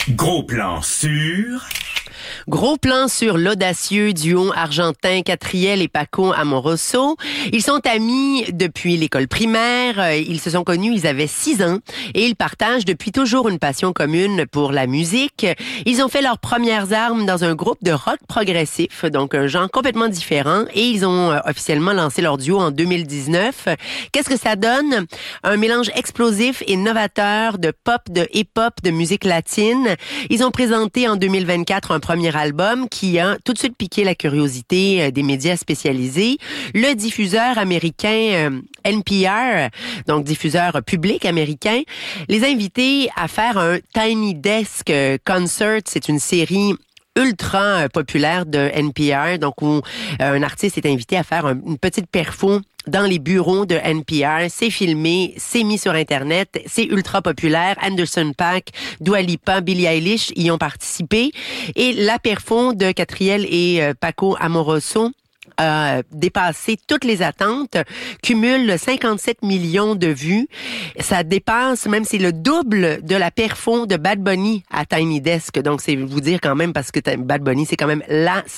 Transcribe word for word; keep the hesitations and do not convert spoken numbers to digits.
Gros plan sur... Gros plan sur l'audacieux duo argentin Catriel et Paco Amoroso. Ils sont amis depuis l'école primaire. Ils se sont connus, ils avaient six ans et ils partagent depuis toujours une passion commune pour la musique. Ils ont fait leurs premières armes dans un groupe de rock progressif, donc un genre complètement différent, et ils ont officiellement lancé leur duo en deux mille dix-neuf. Qu'est-ce que ça donne? Un mélange explosif et novateur de pop, de hip-hop, de musique latine. Ils ont présenté en deux mille vingt-quatre un premier album qui a tout de suite piqué la curiosité des médias spécialisés. Le diffuseur américain euh, N P R, donc diffuseur public américain, les a invités à faire un Tiny Desk Concert. C'est une série ultra populaire de N P R, donc où euh, un artiste est invité à faire un, une petite perfo dans les bureaux de N P R. C'est filmé, c'est mis sur Internet, c'est ultra populaire. Anderson .Paak, Dua Lipa, Billie Eilish y ont participé. Et la perfo de Catriel et euh, Paco Amoroso a dépassé toutes les attentes, cumule cinquante-sept millions de vues. Ça dépasse, même c'est le double de la perfo de Bad Bunny à Tiny Desk. Donc c'est vous dire quand même, parce que Bad Bunny, c'est quand même la